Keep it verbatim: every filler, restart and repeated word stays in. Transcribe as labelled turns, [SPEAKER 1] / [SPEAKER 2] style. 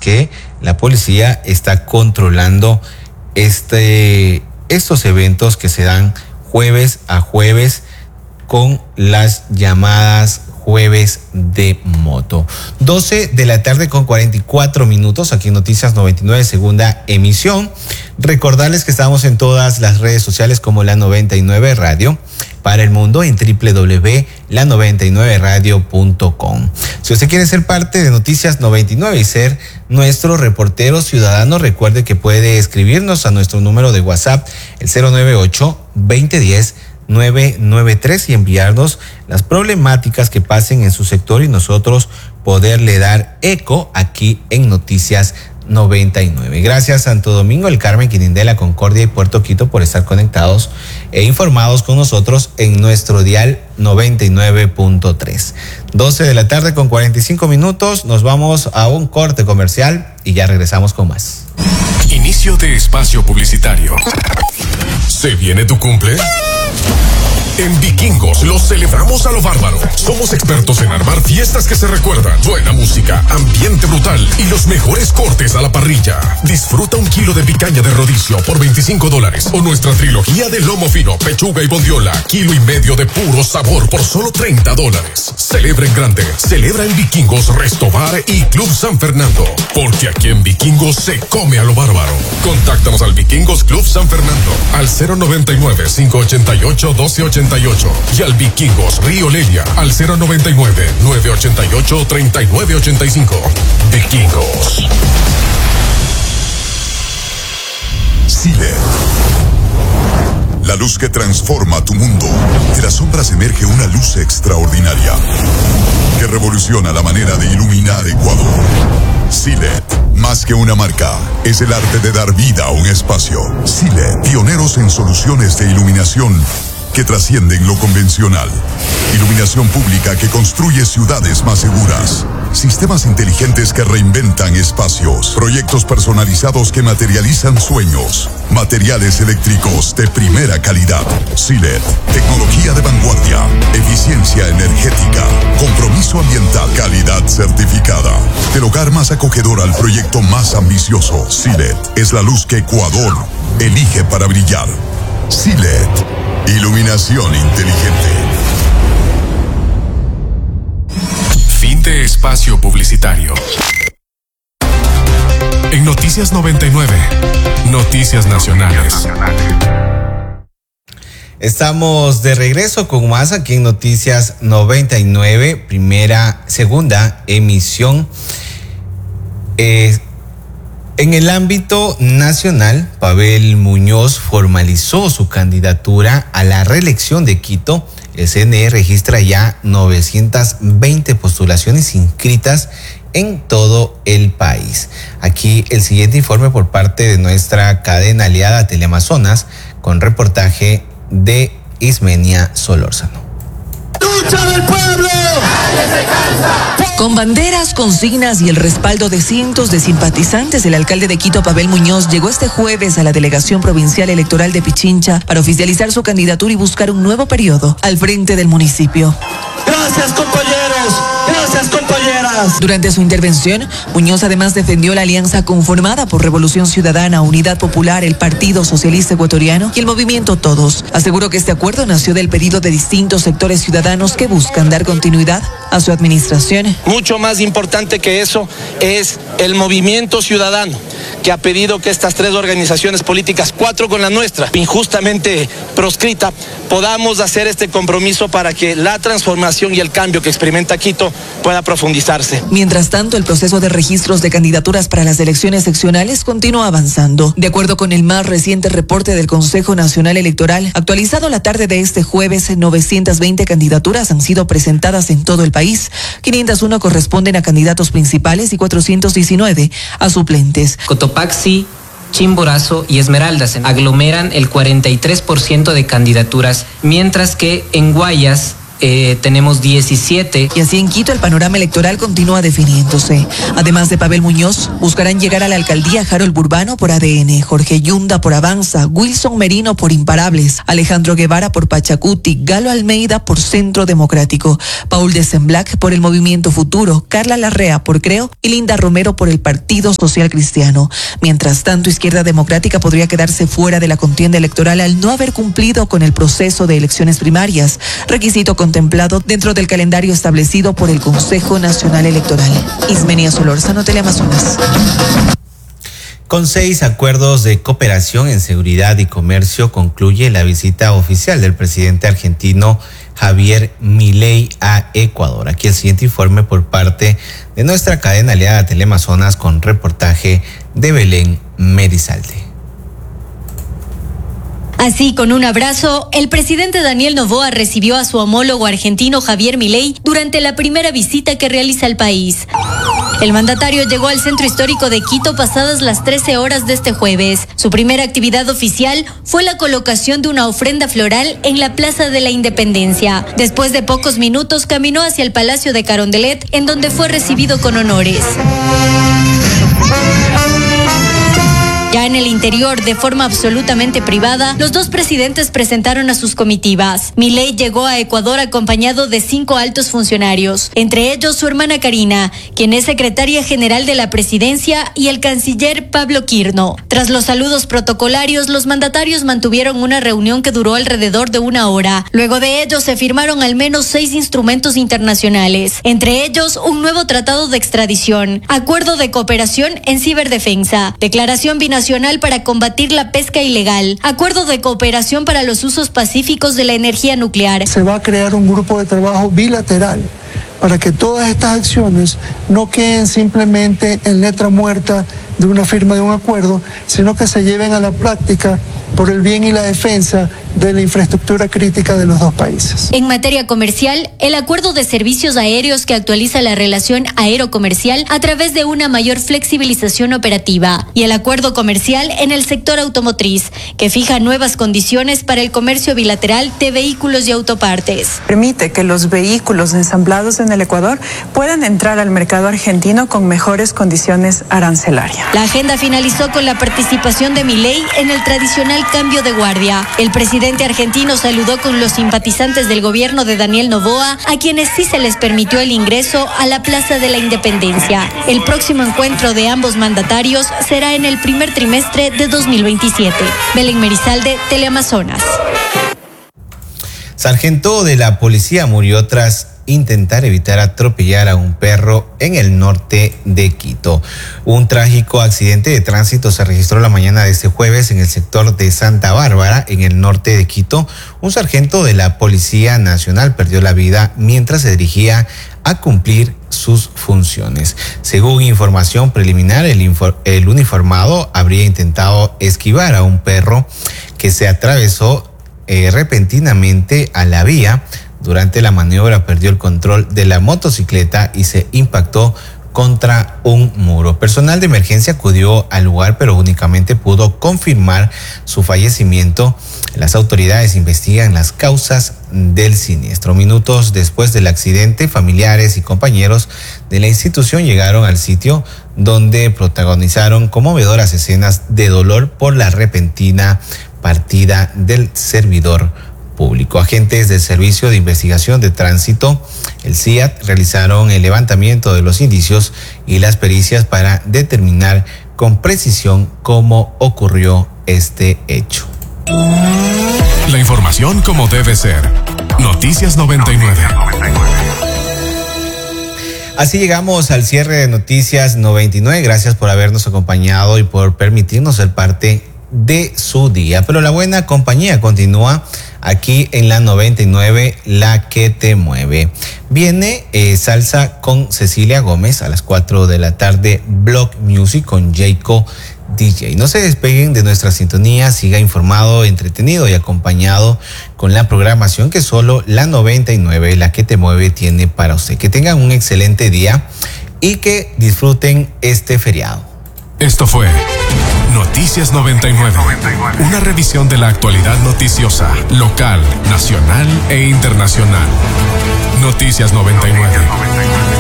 [SPEAKER 1] que la policía está controlando este, estos eventos que se dan jueves a jueves con las llamadas jueves de moto. doce de la tarde con cuarenta y cuatro minutos aquí en Noticias noventa y nueve, segunda emisión. Recordarles que estamos en todas las redes sociales como La noventa y nueve Radio para el mundo en doble u doble u doble u punto la noventa y nueve radio punto com. Si usted quiere ser parte de Noticias noventa y nueve y ser nuestro reportero ciudadano, recuerde que puede escribirnos a nuestro número de WhatsApp, el cero nueve ocho, veinte diez, nueve nueve tres, y enviarnos las problemáticas que pasen en su sector y nosotros poderle dar eco aquí en Noticias noventa y nueve. Gracias Santo Domingo, El Carmen, Quirindé, Concordia y Puerto Quito por estar conectados e informados con nosotros en nuestro dial noventa y nueve punto tres. doce de la tarde con cuarenta y cinco minutos, nos vamos a un corte comercial y ya regresamos con más.
[SPEAKER 2] Inicio de espacio publicitario. ¿Se viene tu cumple? En Vikingos lo celebramos a lo bárbaro. Somos expertos en armar fiestas que se recuerdan, buena música, ambiente brutal y los mejores cortes a la parrilla. Disfruta un kilo de picaña de rodicio por veinticinco dólares o nuestra trilogía de lomo fino, pechuga y bondiola, kilo y medio de puro sabor por solo treinta dólares. Celebra en grande, celebra en Vikingos, Resto Bar y Club San Fernando, porque aquí en Vikingos se come a lo bárbaro. Contáctanos al Vikingos Club San Fernando al cero noventa y nueve, cinco ochenta y ocho, doce ochenta y ocho y al Vikingos Río Lelia al cero noventa y nueve, nueve ochenta y ocho, treinta y nueve ochenta y cinco. Vikingos.
[SPEAKER 3] Silet. La luz que transforma tu mundo. De las sombras emerge una luz extraordinaria que revoluciona la manera de iluminar Ecuador. Silet, más que una marca, es el arte de dar vida a un espacio. Silet, pioneros en soluciones de iluminación que trascienden lo convencional. Iluminación pública que construye ciudades más seguras. Sistemas inteligentes que reinventan espacios. Proyectos personalizados que materializan sueños. Materiales eléctricos de primera calidad. Silet, tecnología de vanguardia. Eficiencia energética. Compromiso ambiental. Calidad certificada. Del hogar más acogedor al proyecto más ambicioso. Silet es la luz que Ecuador elige para brillar. Silet, iluminación inteligente.
[SPEAKER 2] Fin de espacio publicitario. En Noticias noventa y nueve, Noticias Nacionales.
[SPEAKER 1] Estamos de regreso con más aquí en Noticias noventa y nueve, primera, segunda emisión. Eh, En el ámbito nacional, Pavel Muñoz formalizó su candidatura a la reelección de Quito. El C N E registra ya novecientas veinte postulaciones inscritas en todo el país. Aquí el siguiente informe por parte de nuestra cadena aliada Teleamazonas, con reportaje de Ismenia Solórzano.
[SPEAKER 4] ¡Lucha del pueblo! ¡Nadie se cansa!
[SPEAKER 5] Con banderas, consignas y el respaldo de cientos de simpatizantes, el alcalde de Quito, Pavel Muñoz, llegó este jueves a la Delegación Provincial Electoral de Pichincha para oficializar su candidatura y buscar un nuevo periodo al frente del municipio.
[SPEAKER 4] Gracias, compañeros. Gracias, compañeras.
[SPEAKER 5] Durante su intervención, Muñoz además defendió la alianza conformada por Revolución Ciudadana, Unidad Popular, el Partido Socialista Ecuatoriano y el Movimiento Todos. Aseguró que este acuerdo nació del pedido de distintos sectores ciudadanos que buscan dar continuidad a su administración.
[SPEAKER 6] Mucho más importante que eso es el Movimiento Ciudadano, que ha pedido que estas tres organizaciones políticas, cuatro con la nuestra, injustamente proscrita, podamos hacer este compromiso para que la transformación y el cambio que experimenta Quito pueda profundizarse.
[SPEAKER 5] Mientras tanto, el proceso de registros de candidaturas para las elecciones seccionales continúa avanzando. De acuerdo con el más reciente reporte del Consejo Nacional Electoral, actualizado la tarde de este jueves, novecientas veinte candidaturas han sido presentadas en todo el país. quinientas uno corresponden a candidatos principales y cuatrocientos diecinueve a suplentes.
[SPEAKER 7] Cotopaxi, Chimborazo y Esmeraldas aglomeran el cuarenta y tres por ciento de candidaturas, mientras que en Guayas eh, tenemos diecisiete.
[SPEAKER 5] Y así en Quito el panorama electoral continúa definiéndose. Además de Pavel Muñoz, buscarán llegar a la alcaldía Harold Burbano por A D N, Jorge Yunda por Avanza, Wilson Merino por Imparables, Alejandro Guevara por Pachacuti, Galo Almeida por Centro Democrático, Paul Desemblac por el Movimiento Futuro, Carla Larrea por Creo y Linda Romero por el Partido Social Cristiano. Mientras tanto, Izquierda Democrática podría quedarse fuera de la contienda electoral al no haber cumplido con el proceso de elecciones primarias, requisito contemplado dentro del calendario establecido por el Consejo Nacional Electoral. Ismenia Solórzano, Teleamazonas.
[SPEAKER 1] Con seis acuerdos de cooperación en seguridad y comercio concluye la visita oficial del presidente argentino Javier Milei a Ecuador. Aquí el siguiente informe por parte de nuestra cadena aliada Teleamazonas con reportaje de Belén Merizalde.
[SPEAKER 8] Así, con un abrazo, el presidente Daniel Noboa recibió a su homólogo argentino Javier Milei durante la primera visita que realiza al país. El mandatario llegó al centro histórico de Quito pasadas las trece horas de este jueves. Su primera actividad oficial fue la colocación de una ofrenda floral en la Plaza de la Independencia. Después de pocos minutos caminó hacia el Palacio de Carondelet, en donde fue recibido con honores. Ya en el interior, de forma absolutamente privada, los dos presidentes presentaron a sus comitivas. Milei llegó a Ecuador acompañado de cinco altos funcionarios, entre ellos su hermana Karina, quien es secretaria general de la presidencia, y el canciller Pablo Quirno. Tras los saludos protocolarios, los mandatarios mantuvieron una reunión que duró alrededor de una hora. Luego de ello, se firmaron al menos seis instrumentos internacionales, entre ellos un nuevo tratado de extradición, acuerdo de cooperación en ciberdefensa, declaración binacional para combatir la pesca ilegal, acuerdo de cooperación para los usos pacíficos de la energía nuclear.
[SPEAKER 9] Se va a crear un grupo de trabajo bilateral para que todas estas acciones no queden simplemente en letra muerta de una firma de un acuerdo, sino que se lleven a la práctica por el bien y la defensa de la infraestructura crítica de los dos países.
[SPEAKER 8] En materia comercial, el acuerdo de servicios aéreos que actualiza la relación aerocomercial a través de una mayor flexibilización operativa, y el acuerdo comercial en el sector automotriz, que fija nuevas condiciones para el comercio bilateral de vehículos y autopartes.
[SPEAKER 10] Permite que los vehículos ensamblados en el Ecuador puedan entrar al mercado argentino con mejores condiciones arancelarias.
[SPEAKER 8] La agenda finalizó con la participación de Milei en el tradicional cambio de guardia. El presidente argentino saludó con los simpatizantes del gobierno de Daniel Noboa, a quienes sí se les permitió el ingreso a la Plaza de la Independencia. El próximo encuentro de ambos mandatarios será en el primer trimestre de dos mil veintisiete. Belén Merizalde, Teleamazonas.
[SPEAKER 1] Sargento de la policía murió tras intentar evitar atropellar a un perro en el norte de Quito. Un trágico accidente de tránsito se registró la mañana de este jueves en el sector de Santa Bárbara, en el norte de Quito. Un sargento de la Policía Nacional perdió la vida mientras se dirigía a cumplir sus funciones. Según información preliminar, el, infor- el uniformado habría intentado esquivar a un perro que se atravesó eh, repentinamente a la vía. Durante la maniobra perdió el control de la motocicleta y se impactó contra un muro. Personal de emergencia acudió al lugar, pero únicamente pudo confirmar su fallecimiento. Las autoridades investigan las causas del siniestro. Minutos después del accidente, familiares y compañeros de la institución llegaron al sitio, donde protagonizaron conmovedoras escenas de dolor por la repentina partida del servidor público. Agentes del Servicio de Investigación de Tránsito, el C I A T, realizaron el levantamiento de los indicios y las pericias para determinar con precisión cómo ocurrió este hecho.
[SPEAKER 2] La información como debe ser. Noticias noventa y nueve.
[SPEAKER 1] Así llegamos al cierre de Noticias noventa y nueve. Gracias por habernos acompañado y por permitirnos ser parte de su día. Pero la buena compañía continúa aquí en la noventa y nueve, la que te mueve. Viene eh, salsa con Cecilia Gómez a las cuatro de la tarde, Block Music con Jayco D J. No se despeguen de nuestra sintonía, siga informado, entretenido y acompañado con la programación que solo la noventa y nueve, la que te mueve, tiene para usted. Que tengan un excelente día y que disfruten este feriado.
[SPEAKER 2] Esto fue Noticias Noticias noventa y nueve. Una revisión de la actualidad noticiosa, local, nacional e internacional. Noticias noventa y nueve.